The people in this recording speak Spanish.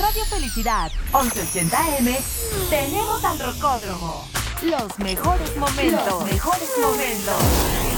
Radio Felicidad 1180M tenemos al Rocódromo. Los mejores momentos. Los mejores momentos.